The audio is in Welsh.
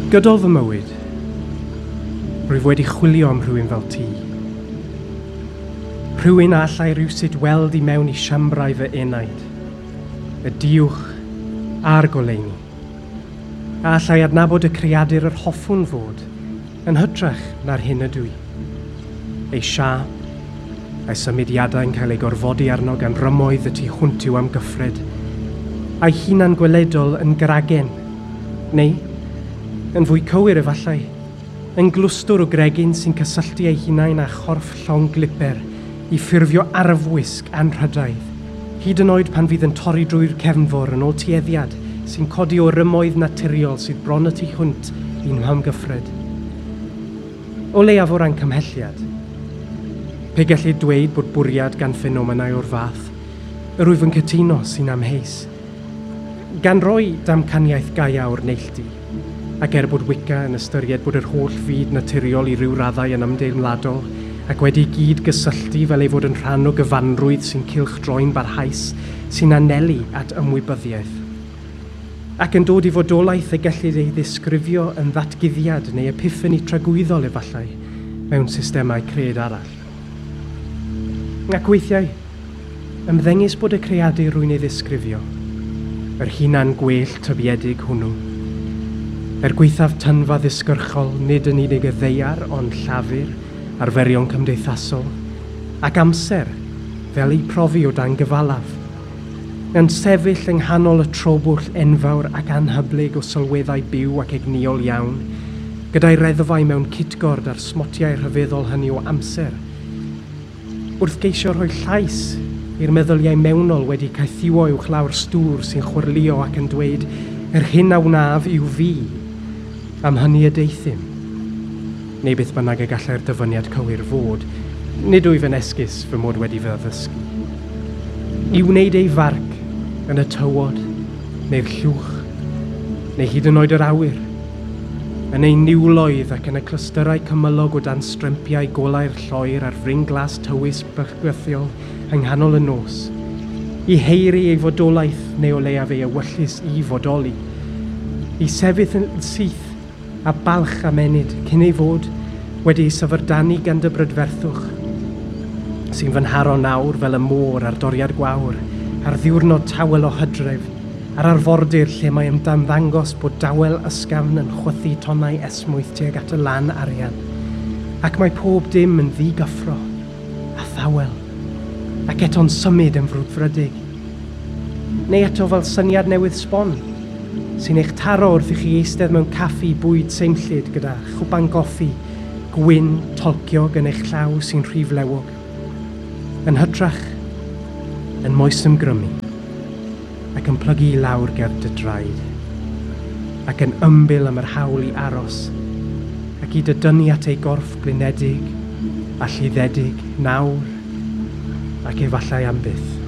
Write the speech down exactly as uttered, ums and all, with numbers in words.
Gydol fy mywyd, rwyf wedi chwilio am rhywun fel ti. Rhywun a allai rhywsut weld i mewn i siambrau fy enaid, y diwch a'r goleuni. A allai adnabod y creadur yr hoffwn fod, yn hytrach na'r hyn ydw i. Ei siap, a'i symudiadau'n cael ei gorfodi arno gan rymoedd y tu hwnt yw am gyffred, a'i hunan gweledol yn gragen, neu, yn fwy cywir efallai, yn glwstwr o gregyn sy'n cysylltu ei hunain â chorff llong gliper i ffurfio arfwisg anrhydaidd, hyd yn oed pan fydd yn torri drwy'r cefnfor yn ôl tueddiad sy'n codi o rymoedd naturiol sydd bron y tu hwnt i'n mham gyffred. O leiaf o ran cymhelliad, pe gellir dweud bod bwriad gan ffenomenau o'r fath, yr wyf yn cytuno sy'n amheus. Gan roi damcaniaeth gaia o'r neilltu, ac er bod Wicca yn ystyried bod yr holl fyd naturiol i ryw raddau yn ymdeimladol, ac wedi gyd gysylltu fel ei fod yn rhan o gyfanrwydd sy'n cylchdroi'n barhaus sy'n anelu at ymwybyddiaeth. Ac yn dod i fodolaeth y gellir ei ddisgrifio yn ddatguddiad neu epiffani tragwyddol efallai mewn systemau cred arall. Ac weithiau, ymddengys bod y creadur rwy'n ei ddisgrifio, yr hunan gwell tybiedig hwnnw. Er gweithaf tynfa ddisgyrchol nid yn unig y ddeiar ond llafur, arferion cymdeithasol, ac amser fel ei profi o dan gyfalaf, yn sefyll yng nghanol y trobwll enfawr ac anhyblyg o sylweddau byw ac egniol iawn, gyda'i reddfau mewn citgord ar smotiau rhyfeddol hynny o amser, wrth geisio rhoi llais i'r meddyliau mewnol wedi caethiwo uwch lawr stŵr sy'n chwyrlio ac yn dweud yr hyn a wnaf yw fi, am hynny y deithim. Neu beth bynnag y gallai'r dyfyniad cywir fod, nid wyf yn esgus fy mod wedi fy addysgu. I wneud ei farc yn y tywod, neu'r llwch, neu hyd yn oed yr awyr, yn ei niwloedd ac yn y clystyrau cymylog o dan strempiau golau'r lloer ar fring glas tywys bychgythiol yng nghanol y nos, i heiri ei fodolaeth neu o leiaf ei ewyllus i fodoli, i sefyll yn syth a balch amenyd cyn ei fod wedi ei syfrdanu gan dy brydferthwch, sy'n fy nharo nawr fel y môr ar doriad gwawr, ar ddiwrnod tawel o hydref, ar arfordir lle mae ymdanddangos bod dawel ysgafn yn chwythu tonnau esmwyth tuag at y lan arian, ac mae pob dim yn ddigyffro a thawel, ac eto'n symud yn frwdfrydig. Neu eto fel syniad newydd sbon, sy'n eich taro wrth i chi eistedd mewn caffi bwyd seimllyd gyda chwpan goffi, gwyn tolciog yn eich llaw sy'n rhiflewog, yn hytrach, yn moes ymgrymu, ac yn plygu i lawr ger dy draed, ac yn ymbil am yr hawl i aros, ac i dydynnu at ei gorff blinedig, a llyddedig, nawr, ac efallai am byth.